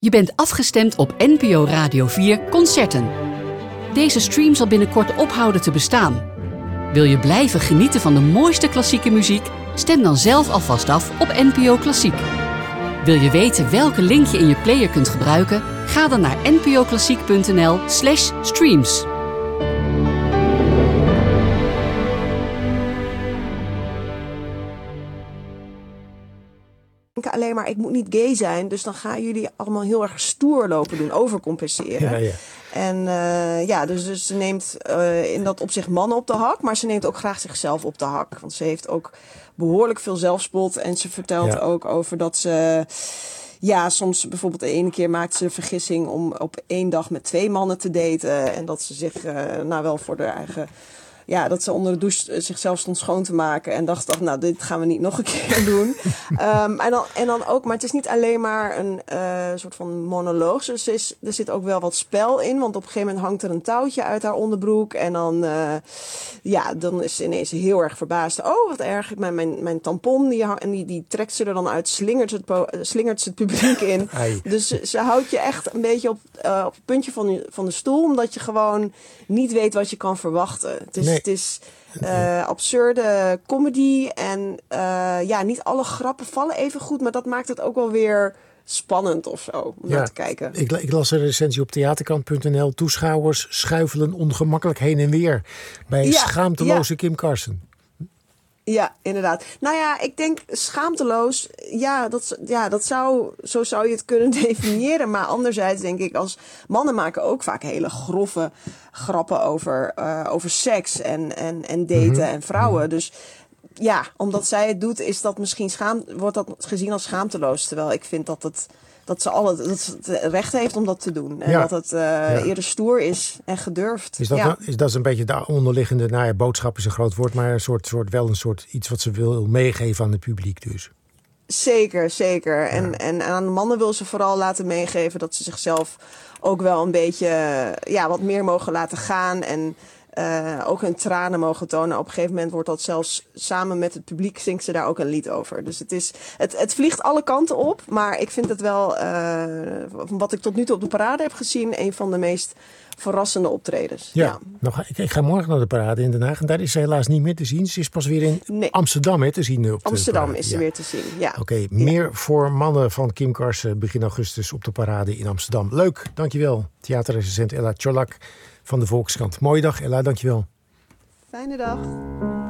Je bent afgestemd op NPO Radio 4 Concerten. Deze stream zal binnenkort ophouden te bestaan. Wil je blijven genieten van de mooiste klassieke muziek? Stem dan zelf alvast af op NPO Klassiek. Wil je weten welke link je in je player kunt gebruiken? Ga dan naar npoklassiek.nl/streams. Alleen maar, ik moet niet gay zijn, dus dan gaan jullie allemaal heel erg stoer lopen doen, overcompenseren. Ja. En dus ze neemt in dat opzicht mannen op de hak, maar ze neemt ook graag zichzelf op de hak. Want ze heeft ook behoorlijk veel zelfspot en ze vertelt ook over dat ze... Ja, soms bijvoorbeeld de ene keer maakt ze de vergissing om op 1 dag met 2 mannen te daten. En dat ze zich wel voor de eigen... Ja, dat ze onder de douche zichzelf stond schoon te maken. En dacht, nou, dit gaan we niet nog een keer doen. En dan ook, maar het is niet alleen maar een soort van monoloog. Dus er zit ook wel wat spel in. Want op een gegeven moment hangt er een touwtje uit haar onderbroek. En dan is ze ineens heel erg verbaasd. Oh, wat erg. Mijn tampon, die trekt ze er dan uit. Slingert ze het publiek in. Ai. Dus ze houdt je echt een beetje op het puntje van de stoel. Omdat je gewoon niet weet wat je kan verwachten. Het is absurde comedy en niet alle grappen vallen even goed, maar dat maakt het ook wel weer spannend of zo om naar te kijken. Ik las een recensie op theaterkant.nl. Toeschouwers schuifelen ongemakkelijk heen en weer bij schaamteloze Kim Carson. Ja, inderdaad. Nou ja, ik denk schaamteloos, zo zou je het kunnen definiëren. Maar anderzijds denk ik, als mannen maken ook vaak hele grove grappen over seks en daten en vrouwen. Dus ja, omdat zij het doet, is dat misschien wordt dat gezien als schaamteloos. Terwijl ik vind dat het recht heeft om dat te doen. En dat het eerder stoer is en gedurfd. Is dat een beetje de onderliggende, boodschap is een groot woord, maar een soort iets wat ze wil meegeven aan het publiek dus. Zeker. En aan de mannen wil ze vooral laten meegeven dat ze zichzelf ook wel een beetje wat meer mogen laten gaan en ook hun tranen mogen tonen. Op een gegeven moment wordt dat zelfs samen met het publiek zingt ze daar ook een lied over. Dus het vliegt alle kanten op. Maar ik vind het wel, wat ik tot nu toe op de parade heb gezien, een van de meest verrassende optredens. Ja. Nou, ik ga morgen naar de parade in Den Haag en daar is ze helaas niet meer te zien. Ze is pas weer in Amsterdam te zien. Amsterdam is ze weer te zien, ja. Oké, meer voor mannen van Kim Carson begin augustus op de parade in Amsterdam. Leuk, dankjewel. Theaterrecensent Ella Tjolak van de Volkskrant. Mooie dag, Ella, dankjewel. Fijne dag.